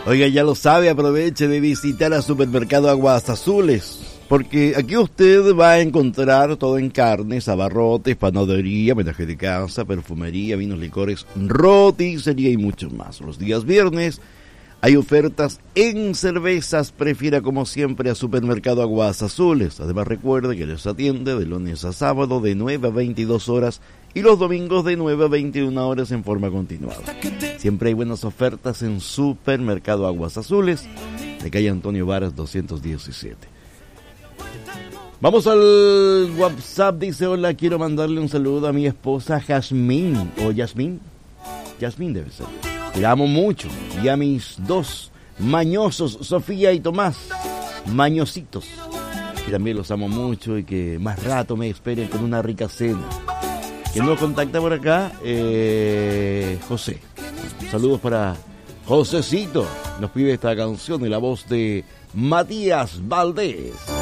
Oiga, ya lo sabe, aproveche de visitar al supermercado Aguas Azules, porque aquí usted va a encontrar todo en carnes, abarrotes, panadería, menaje de casa, perfumería, vinos, licores, roticería y mucho más. Los días viernes hay ofertas en cervezas. Prefiera como siempre a Supermercado Aguas Azules. Además recuerde que les atiende de lunes a sábado de 9 a 22 horas y los domingos de 9 a 21 horas en forma continuada. Siempre hay buenas ofertas en Supermercado Aguas Azules, de calle Antonio Varas 217. Vamos al WhatsApp. Dice: hola, quiero mandarle un saludo a mi esposa Jazmín, o Yasmín debe ser. Te amo mucho. Y a mis dos mañosos, Sofía y Tomás, mañositos, que también los amo mucho y que más rato me esperen con una rica cena. ¿Quién nos contacta por acá? José. Saludos para Josecito. Nos pide esta canción en la voz de Matías Valdés.